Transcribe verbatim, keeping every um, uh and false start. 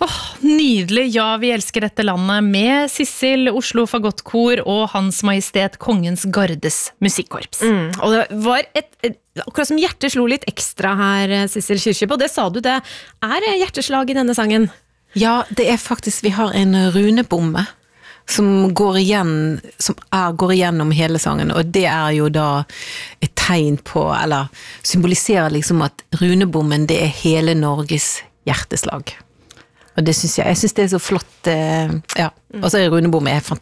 Åh, nydelig, ja, vi elsker dette landet med Sissel, Oslo Fagottkor og Hans Majestet Kongens Gardes musikkorps. Mm, og det var et, et, akkurat som hjertet slo litt ekstra her, Sissel Kyrkjebø, og det sa du, det er hjerteslag i denne sangen. Ja, det er faktisk, vi har en runebomme som går igjen, som er, går igjennom hele sangen, og det er jo da et tegn på, eller symboliserer liksom at runebommen, det er hele Norges hjerteslag. Og det synes jeg, jeg synes det er så flott, ja, og så er runebommen fantastisk.